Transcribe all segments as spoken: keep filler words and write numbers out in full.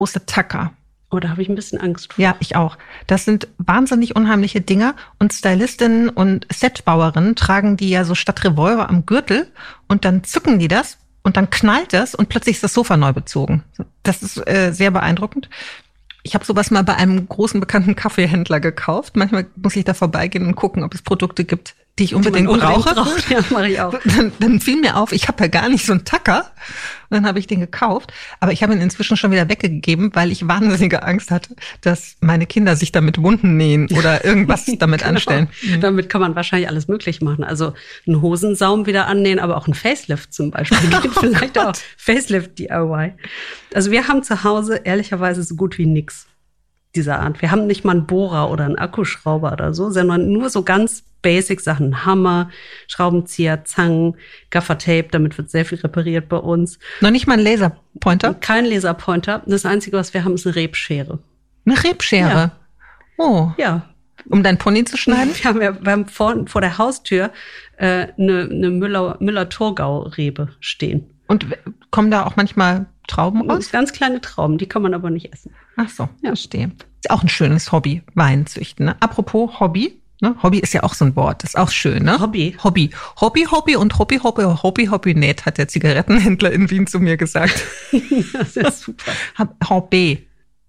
große Tacker. Oh, da habe ich ein bisschen Angst vor. Ja, ich auch. Das sind wahnsinnig unheimliche Dinger und Stylistinnen und Setbauerinnen tragen die ja so statt Revolver am Gürtel und dann zücken die das und dann knallt das und plötzlich ist das Sofa neu bezogen. Das ist äh, sehr beeindruckend. Ich habe sowas mal bei einem großen bekannten Kaffeehändler gekauft. Manchmal muss ich da vorbeigehen und gucken, ob es Produkte gibt, die ich unbedingt, die unbedingt brauche. Braucht. Ja, mache ich auch. Dann, dann fiel mir auf, ich habe ja gar nicht so einen Tacker. Und dann habe ich den gekauft. Aber ich habe ihn inzwischen schon wieder weggegeben, weil ich wahnsinnige Angst hatte, dass meine Kinder sich damit Wunden nähen oder irgendwas damit Genau. anstellen. Mhm. Damit kann man wahrscheinlich alles möglich machen. Also einen Hosensaum wieder annähen, aber auch ein Facelift zum Beispiel. Geht vielleicht Oh auch Facelift-D I Y. Also wir haben zu Hause ehrlicherweise so gut wie nix dieser Art. Wir haben nicht mal einen Bohrer oder einen Akkuschrauber oder so, sondern nur so ganz basic Sachen. Hammer, Schraubenzieher, Zangen, Gaffertape, damit wird sehr viel repariert bei uns. Noch nicht mal ein Laserpointer? Kein Laserpointer. Das Einzige, was wir haben, ist eine Rebschere. Eine Rebschere? Ja. Oh. Ja. Um dein Pony zu schneiden? Wir haben ja wir haben vor, vor der Haustür äh, eine, eine Müller, Müller-Thurgau-Rebe stehen. Und kommen da auch manchmal Trauben raus? Ganz kleine Trauben, die kann man aber nicht essen. Ach so, ja. Verstehe. Ist auch ein schönes Hobby, Wein züchten. Ne? Apropos Hobby, ne? Hobby ist ja auch so ein Wort, das ist auch schön, ne? Hobby. Hobby. Hobby, Hobby und Hobby, Hobby, Hobby, Hobby, nett, hat der Zigarettenhändler in Wien zu mir gesagt. Das ist super. Hobby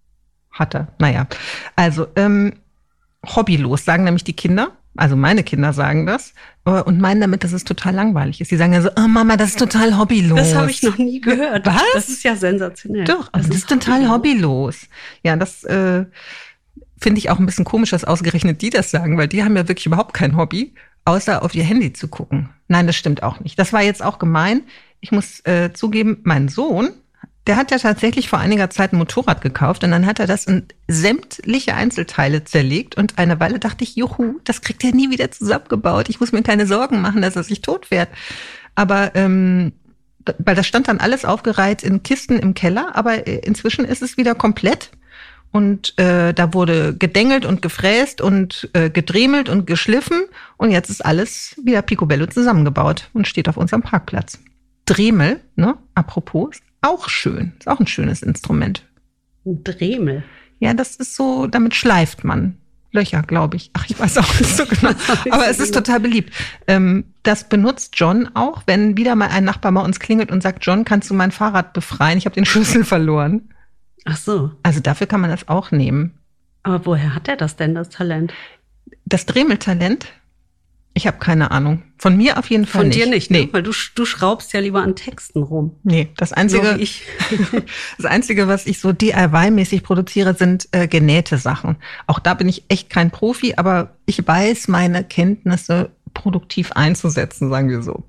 hat er. Naja, also ähm, hobbylos, sagen nämlich die Kinder. Also meine Kinder sagen das und meinen damit, dass es total langweilig ist. Die sagen ja so, oh Mama, das ist total hobbylos. Das habe ich noch nie gehört. Was? Das ist ja sensationell. Doch, also das ist total hobbylos. Ja, das äh, finde ich auch ein bisschen komisch, dass ausgerechnet die das sagen, weil die haben ja wirklich überhaupt kein Hobby, außer auf ihr Handy zu gucken. Nein, das stimmt auch nicht. Das war jetzt auch gemein. Ich muss äh, zugeben, mein Sohn, der hat ja tatsächlich vor einiger Zeit ein Motorrad gekauft und dann hat er das in sämtliche Einzelteile zerlegt und eine Weile dachte ich, juhu, das kriegt er nie wieder zusammengebaut. Ich muss mir keine Sorgen machen, dass er sich tot fährt. Aber ähm, weil das stand dann alles aufgereiht in Kisten im Keller, aber inzwischen ist es wieder komplett und äh, da wurde gedengelt und gefräst und äh, gedremelt und geschliffen und jetzt ist alles wieder picobello zusammengebaut und steht auf unserem Parkplatz. Dremel, ne, apropos, auch schön. Ist auch ein schönes Instrument. Ein Dremel? Ja, das ist so, damit schleift man Löcher, glaube ich. Ach, ich weiß auch nicht so genau. Aber es ist total beliebt. Ähm, das benutzt John auch, wenn wieder mal ein Nachbar bei uns klingelt und sagt, John, kannst du mein Fahrrad befreien? Ich habe den Schlüssel verloren. Ach so. Also dafür kann man das auch nehmen. Aber woher hat er das denn, das Talent? Das Dremeltalent? Ich habe keine Ahnung. Von mir auf jeden Fall Von nicht. dir nicht, nee. ne? Weil du, du schraubst ja lieber an Texten rum. Nee, das Einzige, So wie ich. das Einzige, was ich so D I Y-mäßig produziere, sind äh, genähte Sachen. Auch da bin ich echt kein Profi, aber ich weiß meine Kenntnisse produktiv einzusetzen, sagen wir so.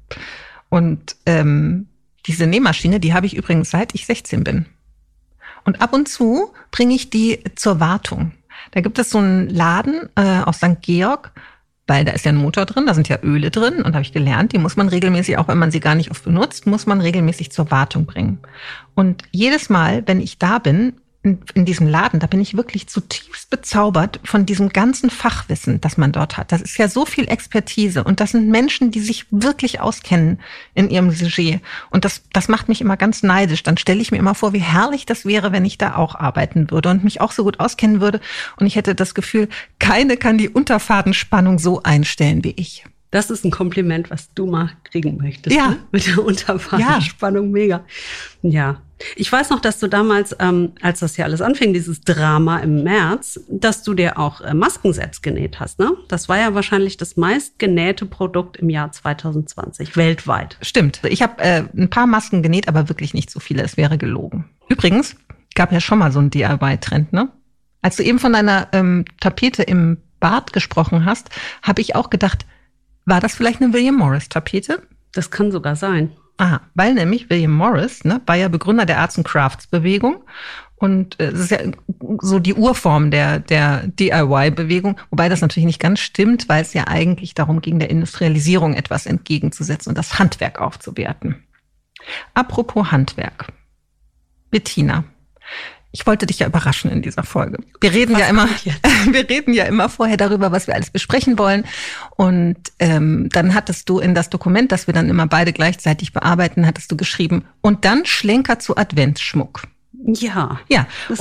Und ähm, diese Nähmaschine, die habe ich übrigens seit ich sechzehn bin. Und ab und zu bringe ich die zur Wartung. Da gibt es so einen Laden äh, aus Sankt Georg, weil da ist ja ein Motor drin, da sind ja Öle drin und da habe ich gelernt, die muss man regelmäßig, auch wenn man sie gar nicht oft benutzt, muss man regelmäßig zur Wartung bringen. Und jedes Mal, wenn ich da bin, in, in diesem Laden, da bin ich wirklich zutiefst bezaubert von diesem ganzen Fachwissen, das man dort hat. Das ist ja so viel Expertise und das sind Menschen, die sich wirklich auskennen in ihrem Sujet. Und das, das macht mich immer ganz neidisch. Dann stelle ich mir immer vor, wie herrlich das wäre, wenn ich da auch arbeiten würde und mich auch so gut auskennen würde. Und ich hätte das Gefühl, keine kann die Unterfadenspannung so einstellen wie ich. Das ist ein Kompliment, was du mal kriegen möchtest. Ja. Ne? Mit der Unterfadenspannung, ja. Mega. Ja. Ich weiß noch, dass du damals, ähm, als das ja alles anfing, dieses Drama im März, dass du dir auch äh, Maskensets genäht hast, ne? Das war ja wahrscheinlich das meist genähte Produkt im Jahr zwanzig zwanzig, weltweit. Stimmt. Ich habe äh, ein paar Masken genäht, aber wirklich nicht so viele. Es wäre gelogen. Übrigens, gab ja schon mal so einen D I Y-Trend, ne? Als du eben von deiner ähm, Tapete im Bad gesprochen hast, habe ich auch gedacht, war das vielleicht eine William Morris-Tapete? Das kann sogar sein. Aha, weil nämlich William Morris, ne, war ja Begründer der Arts and Crafts Bewegung und es ist ja so die Urform der der D I Y-Bewegung, wobei das natürlich nicht ganz stimmt, weil es ja eigentlich darum ging, der Industrialisierung etwas entgegenzusetzen und das Handwerk aufzuwerten. Apropos Handwerk. Bettina, ich wollte dich ja überraschen in dieser Folge. Wir reden Was ja immer, kommt jetzt? wir reden ja immer vorher darüber, was wir alles besprechen wollen. Und ähm, dann hattest du in das Dokument, das wir dann immer beide gleichzeitig bearbeiten, hattest du geschrieben, und dann Schlenker zu Adventsschmuck. Ja. Ja.